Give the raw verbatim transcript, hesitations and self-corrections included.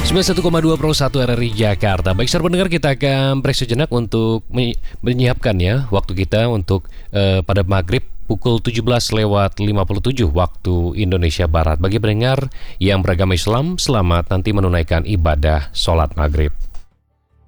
sembilan puluh satu koma dua Pro satu R R I Jakarta. Baik, saudara pendengar, kita akan break sejenak untuk menyiapkan ya waktu kita untuk uh, pada maghrib pukul tujuh belas lewat lima puluh tujuh waktu Indonesia Barat. Bagi pendengar yang beragama Islam, selamat nanti menunaikan ibadah sholat maghrib.